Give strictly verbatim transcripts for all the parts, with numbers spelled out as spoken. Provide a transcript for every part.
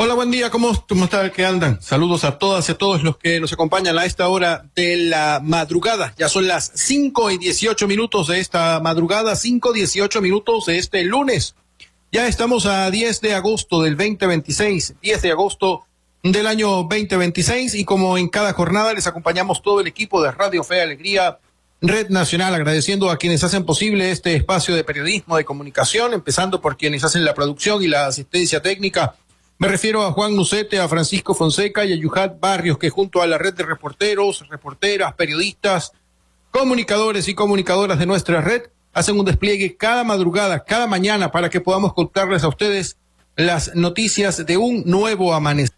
Hola, buen día, ¿cómo, cómo está el que andan? Saludos a todas y a todos los que nos acompañan a esta hora de la madrugada. Ya son las cinco y dieciocho minutos de esta madrugada, cinco dieciocho minutos de este lunes. Ya estamos a diez de agosto del veinte veintiséis, diez de agosto del año veinte veintiséis, y como en cada jornada les acompañamos todo el equipo de Radio Fe y Alegría, Red Nacional, agradeciendo a quienes hacen posible este espacio de periodismo, de comunicación, empezando por quienes hacen la producción y la asistencia técnica. Me refiero a Juan Nucete, a Francisco Fonseca y a Yuhat Barrios, que junto a la red de reporteros, reporteras, periodistas, comunicadores y comunicadoras de nuestra red, hacen un despliegue cada madrugada, cada mañana, para que podamos contarles a ustedes las noticias de un nuevo amanecer.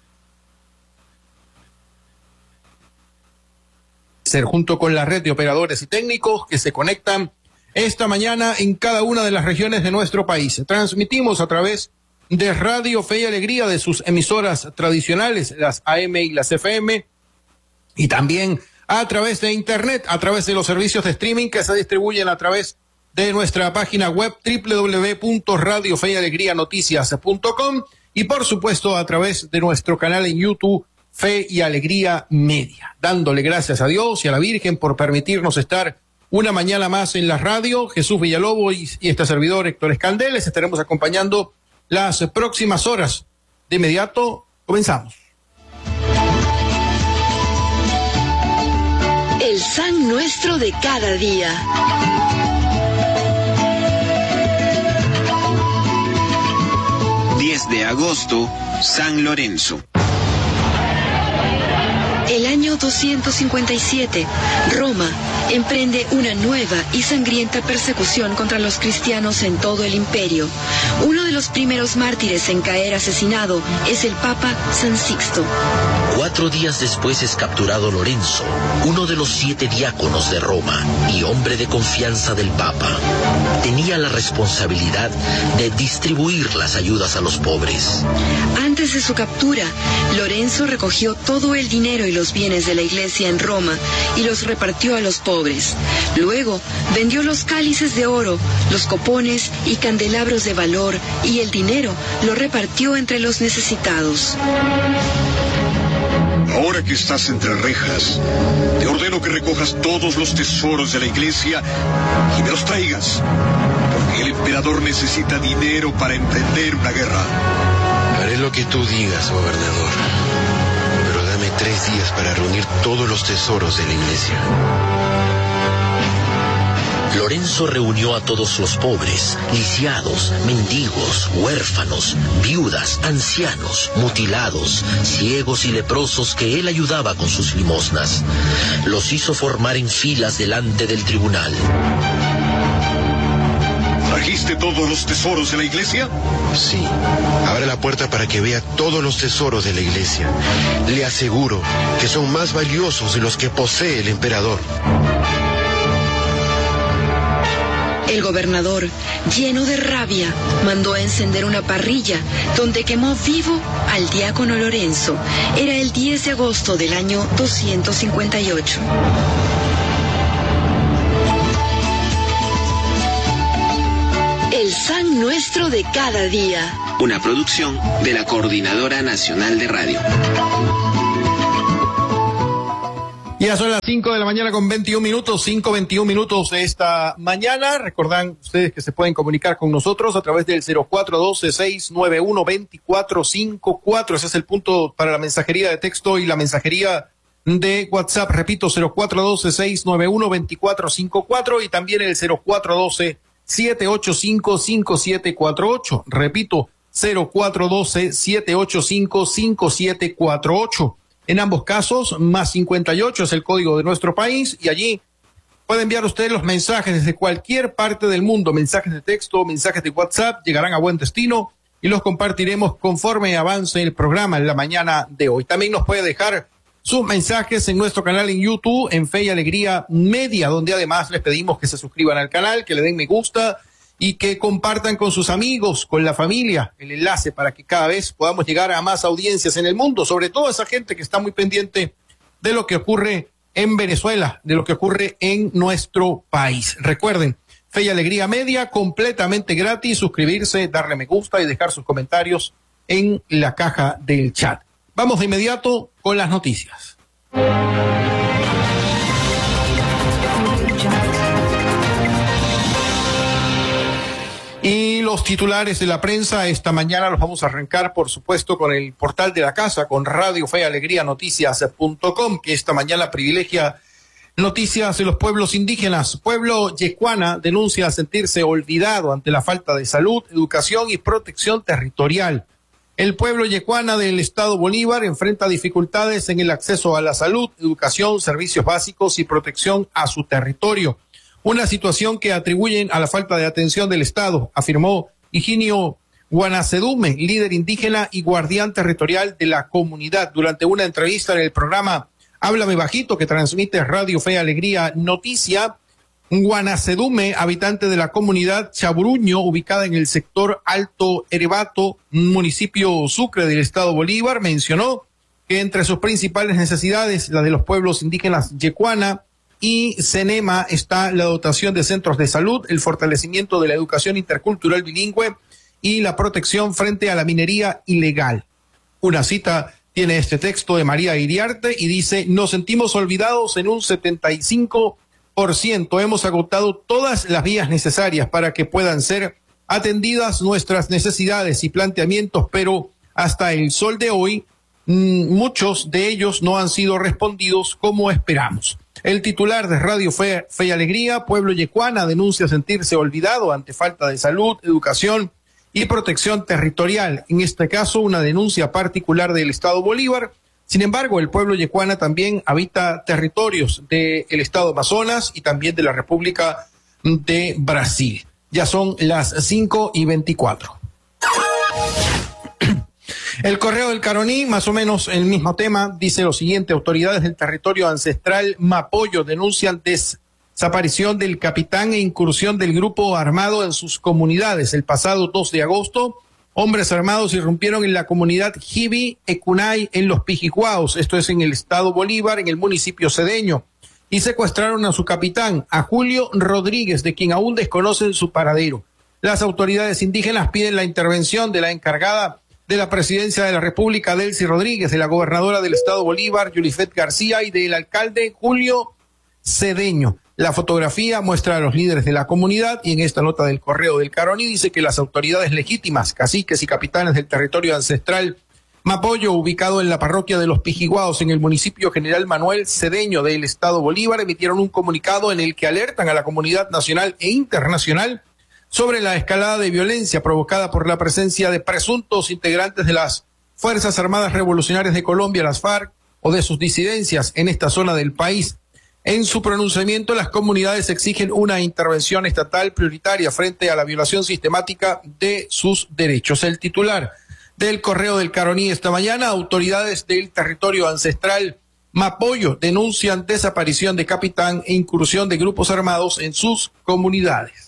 Junto con la red de operadores y técnicos que se conectan esta mañana en cada una de las regiones de nuestro país. Transmitimos a través de Radio Fe y Alegría, de sus emisoras tradicionales, las A M y las F M, y también a través de Internet, a través de los servicios de streaming que se distribuyen a través de nuestra página web doble u doble u doble u punto radio fe y alegría noticias punto com, y por supuesto a través de nuestro canal en YouTube, Fe y Alegría Media. Dándole gracias a Dios y a la Virgen por permitirnos estar una mañana más en la radio. Jesús Villalobos y, y este servidor Héctor Escandel les estaremos acompañando las próximas horas. De inmediato comenzamos. El San Nuestro de cada día. diez de agosto, San Lorenzo. El año doscientos cincuenta y siete, Roma emprende una nueva y sangrienta persecución contra los cristianos en todo el imperio. Uno de los primeros mártires en caer asesinado es el Papa San Sixto. Cuatro días después es capturado Lorenzo, uno de los siete diáconos de Roma y hombre de confianza del Papa. Tenía la responsabilidad de distribuir las ayudas a los pobres. Antes de su captura, Lorenzo recogió todo el dinero y los bienes de la iglesia en Roma y los repartió a los pobres. Luego vendió los cálices de oro, los copones y candelabros de valor, y el dinero lo repartió entre los necesitados. Ahora que estás entre rejas, te ordeno que recojas todos los tesoros de la iglesia y me los traigas, porque el emperador necesita dinero para emprender una guerra. Haré lo que tú digas, gobernador, pero dame tres días para reunir todos los tesoros de la iglesia. Lorenzo reunió a todos los pobres, lisiados, mendigos, huérfanos, viudas, ancianos, mutilados, ciegos y leprosos que él ayudaba con sus limosnas. Los hizo formar en filas delante del tribunal. ¿Trajiste todos los tesoros de la iglesia? Sí. Abre la puerta para que vea todos los tesoros de la iglesia. Le aseguro que son más valiosos de los que posee el emperador. El gobernador, lleno de rabia, mandó a encender una parrilla donde quemó vivo al diácono Lorenzo. Era el diez de agosto del año doscientos cincuenta y ocho. El San Nuestro de cada día. Una producción de la Coordinadora Nacional de Radio. Ya son las cinco de la mañana con veintiún minutos, cinco veintiún minutos de esta mañana. Recordan ustedes que se pueden comunicar con nosotros a través del cero cuatro uno dos, seis nueve uno, dos cuatro cinco cuatro. Ese es el punto para la mensajería de texto y la mensajería de WhatsApp. Repito, cero cuatro uno dos, seis nueve uno, dos cuatro cinco cuatro, y también el cero cuatro uno dos, siete ocho cinco, cinco siete cuatro ocho. Repito, cero cuatro uno dos, siete ocho cinco, cinco siete cuatro ocho. En ambos casos, más cincuenta y ocho es el código de nuestro país, y allí puede enviar usted los mensajes desde cualquier parte del mundo. Mensajes de texto, mensajes de WhatsApp, llegarán a buen destino y los compartiremos conforme avance el programa en la mañana de hoy. También nos puede dejar sus mensajes en nuestro canal en YouTube, en Fe y Alegría Media, donde además les pedimos que se suscriban al canal, que le den me gusta y que compartan con sus amigos, con la familia, el enlace para que cada vez podamos llegar a más audiencias en el mundo, sobre todo esa gente que está muy pendiente de lo que ocurre en Venezuela, de lo que ocurre en nuestro país. Recuerden, Fe y Alegría Media, completamente gratis, suscribirse, darle me gusta y dejar sus comentarios en la caja del chat. Vamos de inmediato con las noticias. Y los titulares de la prensa esta mañana los vamos a arrancar, por supuesto, con el portal de la casa, con Radio Fe y Alegría Noticias punto com, que esta mañana privilegia noticias de los pueblos indígenas. Pueblo yecuana denuncia sentirse olvidado ante la falta de salud, educación y protección territorial. El pueblo yecuana del estado Bolívar enfrenta dificultades en el acceso a la salud, educación, servicios básicos y protección a su territorio. Una situación que atribuyen a la falta de atención del Estado, afirmó Higinio Guanacedume, líder indígena y guardián territorial de la comunidad, durante una entrevista en el programa Háblame Bajito, que transmite Radio Fe y Alegría Noticia. Guanacedume, habitante de la comunidad Chaburuño, ubicada en el sector Alto Erebato, municipio Sucre del estado Bolívar, mencionó que entre sus principales necesidades, la de los pueblos indígenas yecuana y Cenema, está la dotación de centros de salud, el fortalecimiento de la educación intercultural bilingüe y la protección frente a la minería ilegal. Una cita tiene este texto de María Iriarte y dice: nos sentimos olvidados en un setenta y cinco por ciento. Hemos agotado todas las vías necesarias para que puedan ser atendidas nuestras necesidades y planteamientos, pero hasta el sol de hoy mmm, muchos de ellos no han sido respondidos como esperamos. El titular de Radio Fe, Fe y Alegría, Pueblo Yecuana, denuncia sentirse olvidado ante falta de salud, educación y protección territorial. En este caso, una denuncia particular del estado Bolívar. Sin embargo, el pueblo yecuana también habita territorios del estado Amazonas y también de la República de Brasil. Ya son las cinco y veinticuatro. El Correo del Caroní, más o menos el mismo tema, dice lo siguiente: autoridades del territorio ancestral Mapoyo denuncian desaparición del capitán e incursión del grupo armado en sus comunidades. El pasado dos de agosto, hombres armados irrumpieron en la comunidad Jibi Ecunay en los Pijihuaos, esto es en el estado Bolívar, en el municipio Cedeño, y secuestraron a su capitán, a Julio Rodríguez, de quien aún desconocen su paradero. Las autoridades indígenas piden la intervención de la encargada de la Presidencia de la República, Delcy Rodríguez, de la gobernadora del estado Bolívar, Yulifet García, y del alcalde Julio Cedeño. La fotografía muestra a los líderes de la comunidad y en esta nota del Correo del Caroní dice que las autoridades legítimas, caciques y capitanes del territorio ancestral Mapoyo, ubicado en la parroquia de los Pijihuaos, en el municipio General Manuel Cedeño del estado Bolívar, emitieron un comunicado en el que alertan a la comunidad nacional e internacional sobre la escalada de violencia provocada por la presencia de presuntos integrantes de las Fuerzas Armadas Revolucionarias de Colombia, las FARC, o de sus disidencias en esta zona del país. En su pronunciamiento, las comunidades exigen una intervención estatal prioritaria frente a la violación sistemática de sus derechos. El titular del Correo del Caroní esta mañana: autoridades del territorio ancestral Mapoyo denuncian desaparición de capitán e incursión de grupos armados en sus comunidades.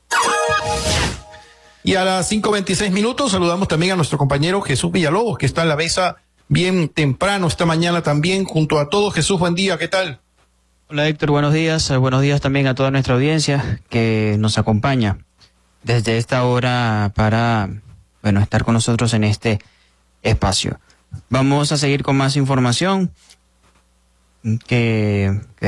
Y a las cinco veintiséis minutos saludamos también a nuestro compañero Jesús Villalobos, que está en la mesa bien temprano esta mañana también junto a todos. Jesús, buen día, ¿qué tal? Hola Héctor, buenos días. Buenos días también a toda nuestra audiencia que nos acompaña desde esta hora para, bueno, estar con nosotros en este espacio. Vamos a seguir con más información que... que